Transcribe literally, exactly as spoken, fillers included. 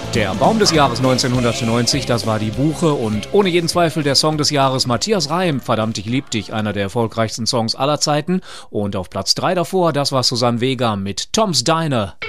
Der Baum des Jahres neunzehnhundertneunzig, das war die Buche und ohne jeden Zweifel der Song des Jahres Matthias Reim, Verdammt, ich lieb dich, einer der erfolgreichsten Songs aller Zeiten. Und auf Platz drei davor, das war Susanne Vega mit Tom's Diner.